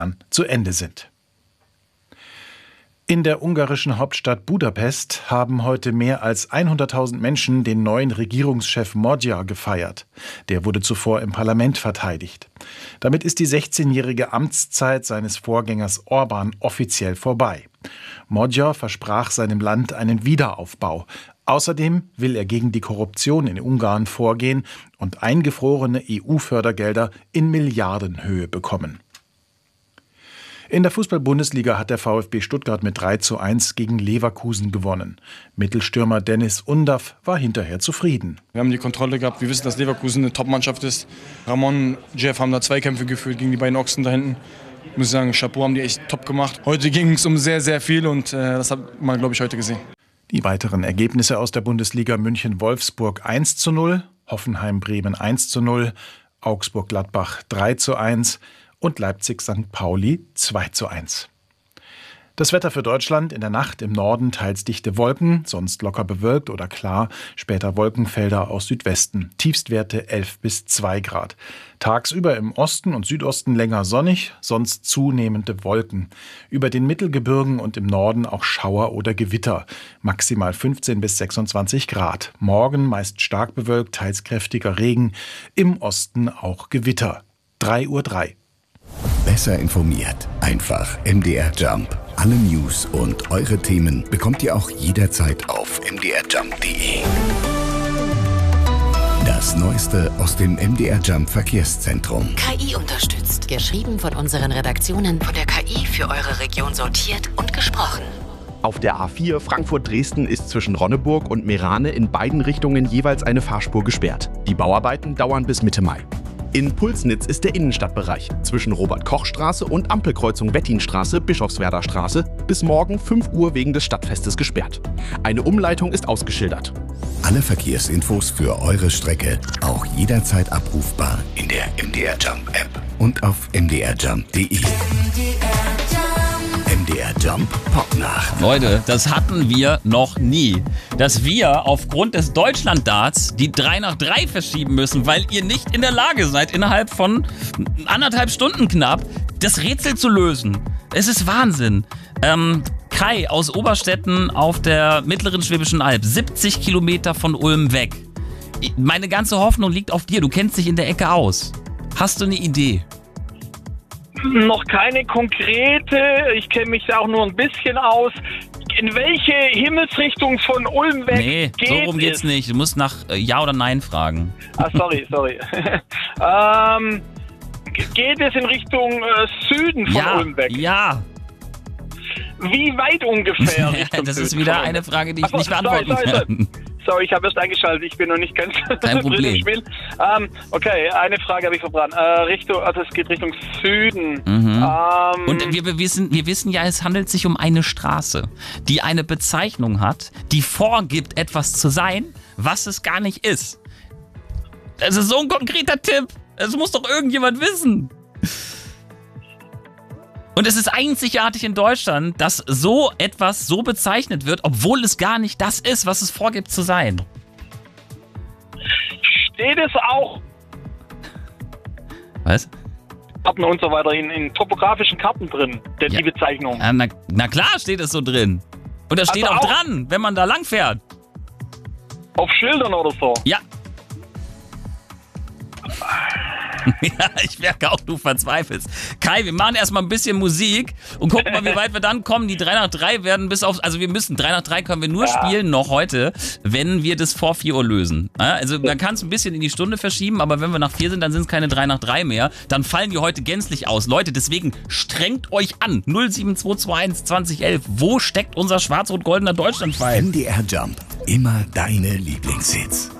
zu Ende sind. In der ungarischen Hauptstadt Budapest haben heute mehr als 100.000 Menschen den neuen Regierungschef Magyar gefeiert. Der wurde zuvor im Parlament verteidigt. Damit ist die 16-jährige Amtszeit seines Vorgängers Orbán offiziell vorbei. Magyar versprach seinem Land einen Wiederaufbau. Außerdem will er gegen die Korruption in Ungarn vorgehen und eingefrorene EU-Fördergelder in Milliardenhöhe bekommen. In der Fußball-Bundesliga hat der VfB Stuttgart mit 3:1 gegen Leverkusen gewonnen. Mittelstürmer Dennis Undav war hinterher zufrieden. Wir haben die Kontrolle gehabt. Wir wissen, dass Leverkusen eine Top-Mannschaft ist. Ramon, Jeff haben da Zweikämpfe geführt gegen die beiden Ochsen da hinten. Ich muss sagen, Chapeau, haben die echt top gemacht. Heute ging es um sehr, sehr viel und das hat man, glaube ich, heute gesehen. Die weiteren Ergebnisse aus der Bundesliga: München-Wolfsburg 1:0, Hoffenheim-Bremen 1:0, Augsburg-Gladbach 3:1 und Leipzig-St. Pauli 2:1. Das Wetter für Deutschland: in der Nacht im Norden teils dichte Wolken, sonst locker bewölkt oder klar, später Wolkenfelder aus Südwesten, Tiefstwerte 11 bis 2 Grad. Tagsüber im Osten und Südosten länger sonnig, sonst zunehmende Wolken. Über den Mittelgebirgen und im Norden auch Schauer oder Gewitter, maximal 15 bis 26 Grad. Morgen meist stark bewölkt, teils kräftiger Regen, im Osten auch Gewitter. 3:03 Uhr. Besser informiert. Einfach MDR Jump. Alle News und eure Themen bekommt ihr auch jederzeit auf mdrjump.de. Das Neueste aus dem MDR Jump Verkehrszentrum. KI unterstützt. Geschrieben von unseren Redaktionen, von der KI für eure Region sortiert und gesprochen. Auf der A4 Frankfurt-Dresden ist zwischen Ronneburg und Meerane in beiden Richtungen jeweils eine Fahrspur gesperrt. Die Bauarbeiten dauern bis Mitte Mai. In Pulsnitz ist der Innenstadtbereich zwischen Robert-Koch-Straße und Ampelkreuzung Wettinstraße, Bischofswerder Straße bis morgen 5 Uhr wegen des Stadtfestes gesperrt. Eine Umleitung ist ausgeschildert. Alle Verkehrsinfos für eure Strecke auch jederzeit abrufbar in der MDR Jump App und auf mdrjump.de. MDR Jump Popnacht. Leute, das hatten wir noch nie. Dass wir aufgrund des Deutschlanddarts die 3 nach 3 verschieben müssen, weil ihr nicht in der Lage seid, innerhalb von 1,5 Stunden knapp das Rätsel zu lösen. Es ist Wahnsinn. Kai aus Oberstetten auf der mittleren Schwäbischen Alb, 70 Kilometer von Ulm weg. Meine ganze Hoffnung liegt auf dir. Du kennst dich in der Ecke aus. Hast du eine Idee? Noch keine konkrete, ich kenne mich auch nur ein bisschen aus. In welche Himmelsrichtung von Ulm weg geht so rum geht's nicht. Du musst nach Ja oder Nein fragen. Sorry. Geht es in Richtung Süden von Ulm weg? Ja. Wie weit ungefähr? Das ist wieder eine Frage, die ich nicht beantworten kann. Sorry, ich habe erst eingeschaltet, ich bin noch nicht ganz Kein drin Problem. im Spiel. Okay, eine Frage habe ich verbrannt. Es geht Richtung Süden. Und wir wissen ja, es handelt sich um eine Straße, die eine Bezeichnung hat, die vorgibt, etwas zu sein, was es gar nicht ist. Das ist so ein konkreter Tipp. Das muss doch irgendjemand wissen. Und es ist einzigartig in Deutschland, dass so etwas so bezeichnet wird, obwohl es gar nicht das ist, was es vorgibt zu sein. Steht es auch? Was? Karten und so weiter in topografischen Karten drin, die Bezeichnung. Na klar steht es so drin. Und da steht auch dran, wenn man da lang fährt. Auf Schildern oder so? Ja. Ja, ich merke auch, du verzweifelst. Kai, wir machen erstmal ein bisschen Musik und gucken mal, wie weit wir dann kommen. Die 3 nach 3 werden also wir müssen, 3 nach 3 können wir nur spielen noch heute, wenn wir das vor 4 Uhr lösen. Also man kann es ein bisschen in die Stunde verschieben, aber wenn wir nach 4 sind, dann sind es keine 3 nach 3 mehr. Dann fallen die heute gänzlich aus. Leute, deswegen strengt euch an. 07221 2011. Wo steckt unser schwarz-rot-goldener Deutschlandpfeil? MDR Jump. Immer deine Lieblingshits.